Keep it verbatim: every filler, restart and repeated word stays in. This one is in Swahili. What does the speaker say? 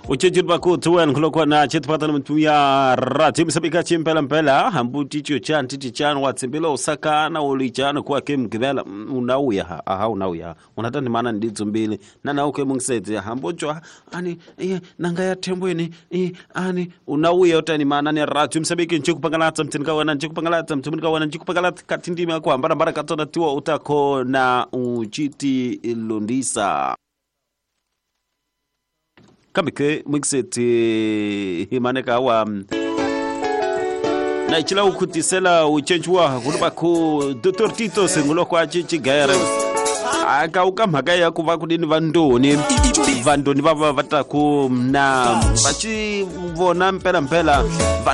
Uchejit baku tuan kulokwa na chet patan mtumia rati msabika chimpela mpela hambu ticho chan titi chan watsimbila osaka na ulichana kwa kem kibela unauya aha unauya unatani maana ndizo mbili na na uke mungsete hambu jo ani eh nangaya tembweni eh ani unauya utani maana ni rati msabiki nchiku pangalata mtinka wana nchiku pangalata mtumika wana nchiku pangalata katindimi kwa mbara mbara katona tiwa utako na uchiti ilundisa Kamike mixete himaneka wa na ichila ukutisela uchenjua kuluba ku Doctor Tito sengulo kwa chichi gaere aka ukamhaka ya kuva kudini vandoni vandoni vava vataku na vachi vona mpela mpela